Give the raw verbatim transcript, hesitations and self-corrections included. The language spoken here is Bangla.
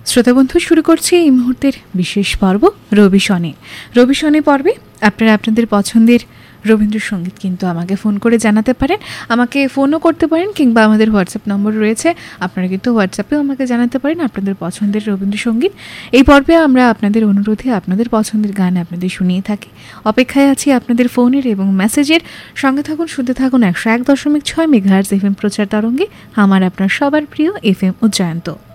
শ্রোতা বন্ধু, শুরু করছি এই মুহূর্তের বিশেষ পর্ব রবি শনি। রবি শনি পর্বে আপনারা আপনাদের পছন্দের রবীন্দ্রসঙ্গীত কিন্তু আমাকে ফোন করে জানাতে পারেন, আমাকে ফোনও করতে পারেন, কিংবা আমাদের হোয়াটসঅ্যাপ নম্বর রয়েছে, আপনারা কিন্তু হোয়াটসঅ্যাপেও আমাকে জানাতে পারেন আপনাদের পছন্দের রবীন্দ্রসঙ্গীত। এই পর্বে আমরা আপনাদের অনুরোধে আপনাদের পছন্দের গান আপনাদের শুনিয়ে থাকি। অপেক্ষায় আছি আপনাদের ফোনের এবং মেসেজের। সঙ্গে থাকুন, শুনতে থাকুন একশো এক দশমিক ছয় মেগাহার্জ এফ এম প্রচার তরঙ্গে, আমার আপনার সবার প্রিয় এফ এম উজ্জয়ন্ত।